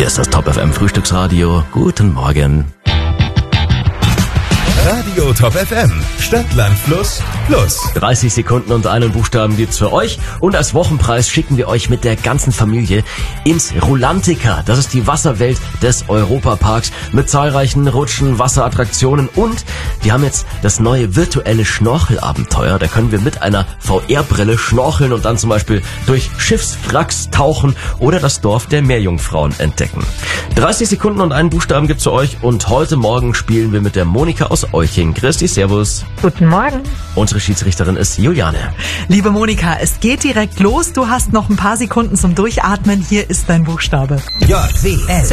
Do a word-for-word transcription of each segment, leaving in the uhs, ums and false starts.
Hier ist das Top F M Frühstücksradio. Guten Morgen. Radio Top F M, Stadt, Land, Fluss, Plus. dreißig Sekunden und einen Buchstaben gibt's für euch. Und als Wochenpreis schicken wir euch mit der ganzen Familie ins Rulantica. Das ist die Wasserwelt des Europaparks mit zahlreichen Rutschen, Wasserattraktionen. Und die haben jetzt das neue virtuelle Schnorchelabenteuer. Da können wir mit einer V R-Brille schnorcheln und dann zum Beispiel durch Schiffswracks tauchen oder das Dorf der Meerjungfrauen entdecken. dreißig Sekunden und einen Buchstaben gibt's für euch. Und heute Morgen spielen wir mit der Monika aus Euching. Christi, servus. Guten Morgen. Unsere Schiedsrichterin ist Juliane. Liebe Monika, es geht direkt los. Du hast noch ein paar Sekunden zum Durchatmen. Hier ist dein Buchstabe. J, W, L,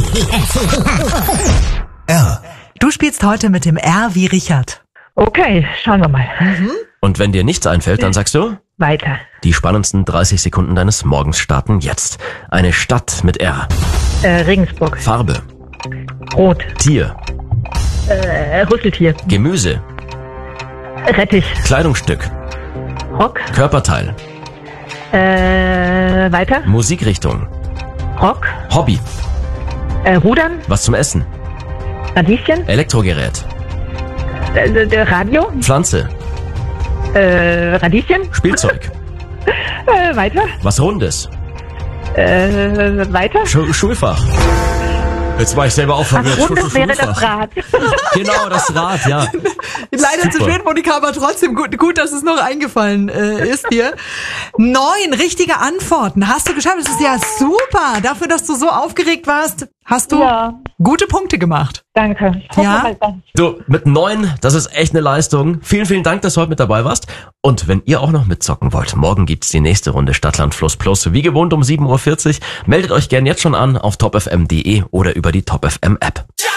R. Du spielst heute mit dem R wie Richard. Okay, schauen wir mal. Und wenn dir nichts einfällt, dann sagst du? Weiter. Die spannendsten dreißig Sekunden deines Morgens starten jetzt. Eine Stadt mit R. Äh, Regensburg. Farbe. Rot. Tier. Äh, Rüsseltier. Gemüse. Rettich. Kleidungsstück. Rock. Körperteil. Äh, weiter. Musikrichtung. Rock. Hobby. Äh, Rudern. Was zum Essen. Radieschen. Elektrogerät. Äh, äh, Radio. Pflanze. Äh, Radieschen. Spielzeug. Äh, weiter. Was Rundes. Äh, weiter. Schu- Schulfach. Jetzt war ich selber auch verwirrt. Was Rundes Schu- wäre Schulfach. das Rad. Genau, das Rad, ja. Leider zu Super. spät, Monika, aber trotzdem gut, gut, dass es noch eingefallen äh, ist dir. Neun richtige Antworten hast du geschafft. Das ist ja super. Dafür, dass du so aufgeregt warst, hast du Ja. gute Punkte gemacht. Danke. Ich hoffe Ja? mal, dass- Du, mit neun, das ist echt eine Leistung. Vielen, vielen Dank, dass du heute mit dabei warst. Und wenn ihr auch noch mitzocken wollt, morgen gibt's die nächste Runde Stadtland Fluss Plus. Wie gewohnt um sieben Uhr vierzig. Meldet euch gern jetzt schon an auf top f m punkt d e oder über die Top F M App.